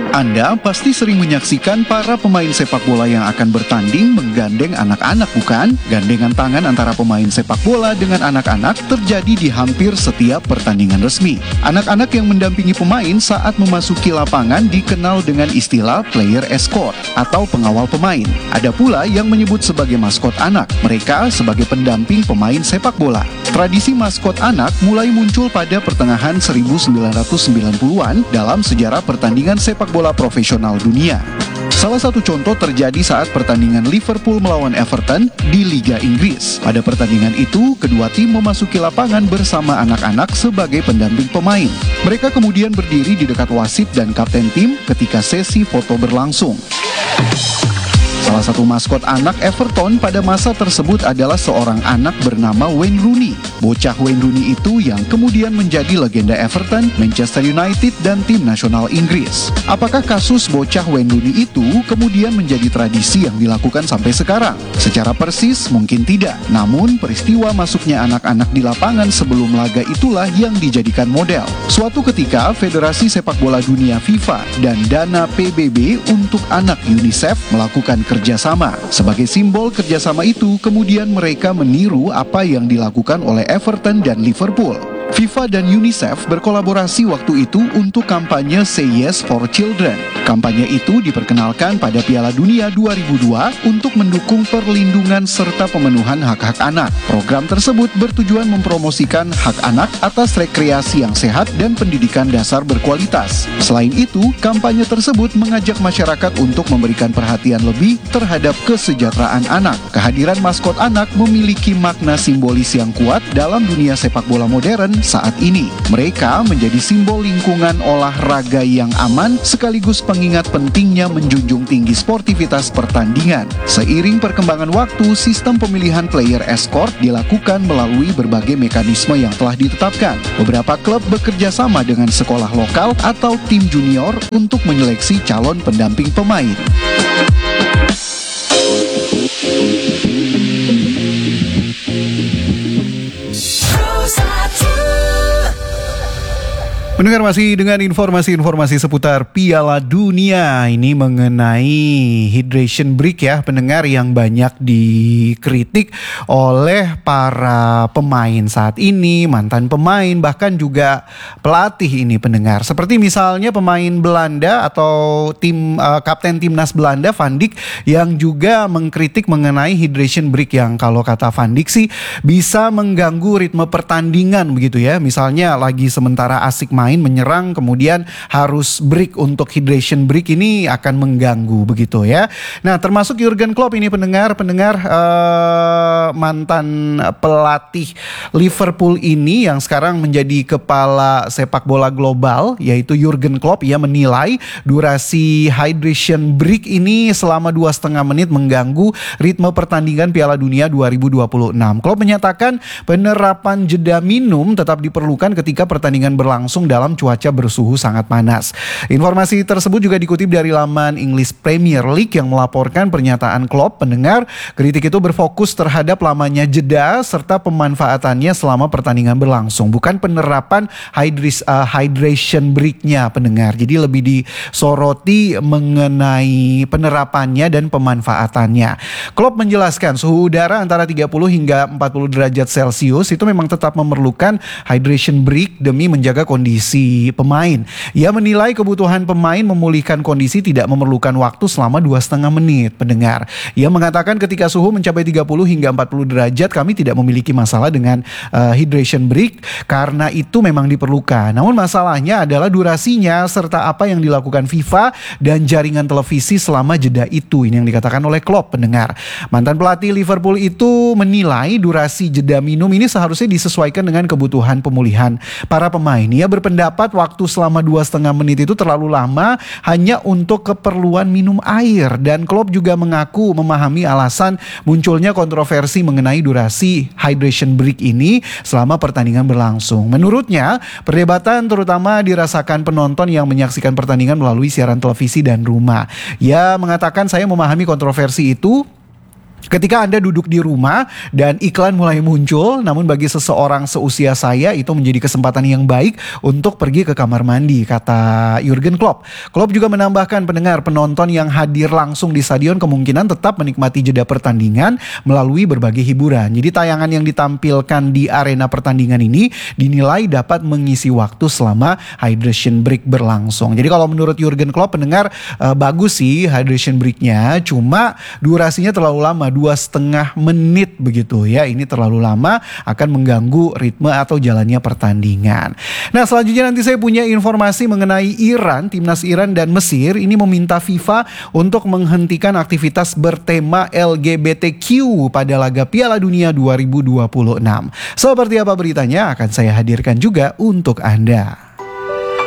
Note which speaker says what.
Speaker 1: Anda pasti sering menyaksikan para pemain sepak bola yang akan bertanding menggandeng anak-anak, bukan? Gandengan tangan antara pemain sepak bola dengan anak-anak terjadi di hampir setiap pertandingan resmi. Anak-anak yang mendampingi pemain saat memasuki lapangan dikenal dengan istilah player escort atau pengawal pemain. Ada pula yang menyebut sebagai maskot anak, mereka sebagai pendamping pemain sepak bola. Tradisi maskot anak mulai muncul pada pertengahan 1990-an dalam sejarah pertandingan sepak bola profesional dunia. Salah satu contoh terjadi saat pertandingan Liverpool melawan Everton di Liga Inggris. Pada pertandingan itu, kedua tim memasuki lapangan bersama anak-anak sebagai pendamping pemain. Mereka kemudian berdiri di dekat wasit dan kapten tim ketika sesi foto berlangsung. Salah satu maskot anak Everton pada masa tersebut adalah seorang anak bernama Wayne Rooney. Bocah Wayne Rooney itu yang kemudian menjadi legenda Everton, Manchester United, dan tim nasional Inggris. Apakah kasus bocah Wayne Rooney itu kemudian menjadi tradisi yang dilakukan sampai sekarang? Secara persis mungkin tidak, namun peristiwa masuknya anak-anak di lapangan sebelum laga itulah yang dijadikan model. Suatu ketika, Federasi Sepak Bola Dunia FIFA dan dana PBB untuk anak UNICEF melakukan kerjasama. Sebagai simbol kerjasama itu, kemudian mereka meniru apa yang dilakukan oleh Everton dan Liverpool. FIFA dan UNICEF berkolaborasi waktu itu untuk kampanye Say Yes for Children. Kampanye itu diperkenalkan pada Piala Dunia 2002 untuk mendukung perlindungan serta pemenuhan hak-hak anak. Program tersebut bertujuan mempromosikan hak anak atas rekreasi yang sehat dan pendidikan dasar berkualitas. Selain itu, kampanye tersebut mengajak masyarakat untuk memberikan perhatian lebih terhadap kesejahteraan anak. Kehadiran maskot anak memiliki makna simbolis yang kuat dalam dunia sepak bola modern saat ini. Mereka menjadi simbol lingkungan olahraga yang aman sekaligus pengingat pentingnya menjunjung tinggi sportivitas pertandingan. Seiring perkembangan waktu, sistem pemilihan player escort dilakukan melalui berbagai mekanisme yang telah ditetapkan. Beberapa klub bekerja sama dengan sekolah lokal atau tim junior untuk menyeleksi calon pendamping pemain.
Speaker 2: Mendengar masih dengan informasi-informasi seputar Piala Dunia ini mengenai hydration break ya, pendengar, yang banyak dikritik oleh para pemain saat ini, mantan pemain, bahkan juga pelatih ini, pendengar. Seperti misalnya pemain Belanda atau kapten timnas Belanda Van Dijk yang juga mengkritik mengenai hydration break yang kalau kata Van Dijk sih bisa mengganggu ritme pertandingan begitu ya. Misalnya lagi sementara asik main menyerang kemudian harus break untuk hydration break, ini akan mengganggu begitu ya. Nah, termasuk Jurgen Klopp ini pendengar mantan pelatih Liverpool ini yang sekarang menjadi kepala sepak bola global yaitu Jurgen Klopp, ia menilai durasi hydration break ini selama 2,5 menit mengganggu ritme pertandingan Piala Dunia 2026. Klopp menyatakan penerapan jeda minum tetap diperlukan ketika pertandingan berlangsung dalam cuaca bersuhu sangat panas. Informasi tersebut juga dikutip dari laman English Premier League yang melaporkan pernyataan Klopp. Pendengar, kritik itu berfokus terhadap lamanya jeda serta pemanfaatannya selama pertandingan berlangsung, bukan penerapan hydration break-nya, pendengar. Jadi lebih disoroti mengenai penerapannya dan pemanfaatannya. Klopp menjelaskan suhu udara antara 30 hingga 40 derajat Celcius itu memang tetap memerlukan hydration break demi menjaga kondisi pemain. Ia menilai kebutuhan pemain memulihkan kondisi tidak memerlukan waktu selama 2,5 menit, pendengar. Ia mengatakan ketika suhu mencapai 30 hingga 40 derajat kami tidak memiliki masalah dengan hydration break karena itu memang diperlukan. Namun masalahnya adalah durasinya serta apa yang dilakukan FIFA dan jaringan televisi selama jeda itu. Ini yang dikatakan oleh Klopp, pendengar. Mantan pelatih Liverpool itu menilai durasi jeda minum ini seharusnya disesuaikan dengan kebutuhan pemulihan para pemain. Ia berpendapat waktu selama 2,5 menit itu terlalu lama hanya untuk keperluan minum air, dan Klopp juga mengaku memahami alasan munculnya kontroversi mengenai durasi hydration break ini selama pertandingan berlangsung. Menurutnya, perdebatan terutama dirasakan penonton yang menyaksikan pertandingan melalui siaran televisi dan rumah. Ia mengatakan saya memahami kontroversi itu Ketika Anda duduk di rumah dan iklan mulai muncul, namun bagi seseorang seusia saya itu menjadi kesempatan yang baik untuk pergi ke kamar mandi, kata Jurgen Klopp. Klopp juga menambahkan penonton yang hadir langsung di stadion kemungkinan tetap menikmati jeda pertandingan melalui berbagai hiburan. Jadi tayangan yang ditampilkan di arena pertandingan ini dinilai dapat mengisi waktu selama hydration break berlangsung. Jadi kalau menurut Jurgen Klopp, pendengar, bagus sih hydration breaknya, cuma durasinya terlalu lama, 2,5 menit begitu ya. Ini terlalu lama, akan mengganggu ritme atau jalannya pertandingan. Nah, selanjutnya nanti saya punya informasi mengenai Iran. Timnas Iran dan Mesir ini meminta FIFA untuk menghentikan aktivitas bertema LGBTQ pada laga Piala Dunia 2026. Seperti apa beritanya akan saya hadirkan juga untuk Anda.